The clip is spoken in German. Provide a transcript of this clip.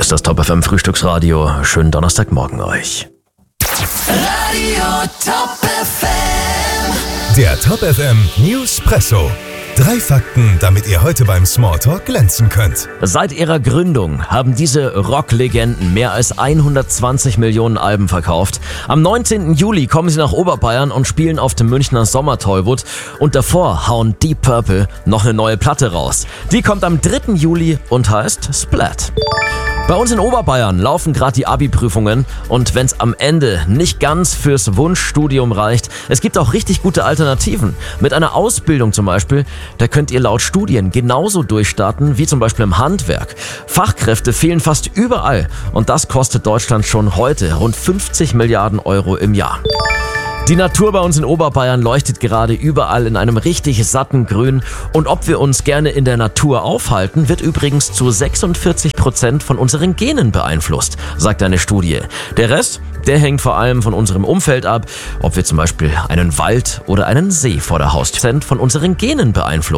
ist das Top FM Frühstücksradio. Schönen Donnerstagmorgen euch. Radio Top FM. Der Top FM Newspresso. 3 Fakten, damit ihr heute beim Smalltalk glänzen könnt. Seit ihrer Gründung haben diese Rocklegenden mehr als 120 Millionen Alben verkauft. Am 19. Juli kommen sie nach Oberbayern und spielen auf dem Münchner Sommertollwood. Und davor hauen Deep Purple noch eine neue Platte raus. Die kommt am 3. Juli und heißt Splat. Bei uns in Oberbayern laufen gerade die Abi-Prüfungen und wenn es am Ende nicht ganz fürs Wunschstudium reicht, es gibt auch richtig gute Alternativen. Mit einer Ausbildung zum Beispiel, da könnt ihr laut Studien genauso durchstarten wie zum Beispiel im Handwerk. Fachkräfte fehlen fast überall und das kostet Deutschland schon heute rund 50 Milliarden Euro im Jahr. Die Natur bei uns in Oberbayern leuchtet gerade überall in einem richtig satten Grün. Und ob wir uns gerne in der Natur aufhalten, wird übrigens zu 46% von unseren Genen beeinflusst, sagt eine Studie. Der Rest, der hängt vor allem von unserem Umfeld ab, ob wir zum Beispiel einen Wald oder einen See vor der Haustür von unseren Genen beeinflussen.